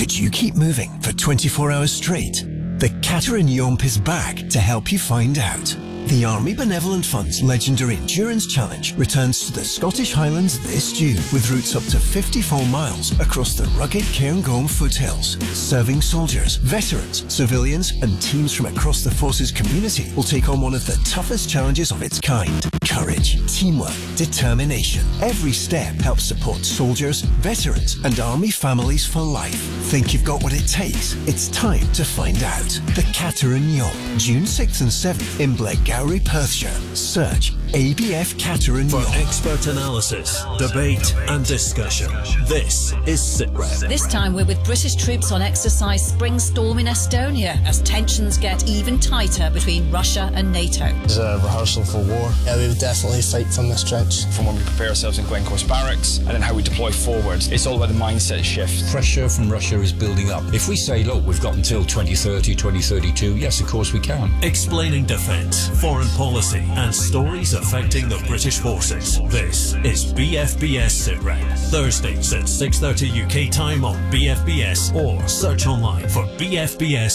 Could you keep moving for 24 hours straight? The Cateran Yomp is back to help you find out. The Army Benevolent Fund's legendary Endurance Challenge returns to the Scottish Highlands this June with routes up to 54 miles across the rugged Cairngorm foothills. Serving soldiers, veterans, civilians and teams from across the forces community will take on one of the toughest challenges of its kind. Courage, teamwork, determination. Every step helps support soldiers, veterans and Army families for life. Think you've got what it takes? It's time to find out. The Cateran Yomp, June 6th and 7th in Blairgowrie, Perthshire. Search ABF Cateran For Yomp. expert analysis, debate and discussion, this is SITREP. This time we're with British troops on exercise Spring Storm in Estonia as tensions get even tighter between Russia and NATO. It's a rehearsal for war. Yeah, we would definitely fight from this trench. From when we prepare ourselves in Glencorse Barracks and then how we deploy forward, it's all about the mindset shift. Pressure from Russia is building up. If we say, look, we've got until 2030, 2032, yes, of course we can. Explaining defence, foreign policy and stories affecting the British forces. This is BFBS SITREP. Thursdays at 6:30 UK time on BFBS or search online for BFBS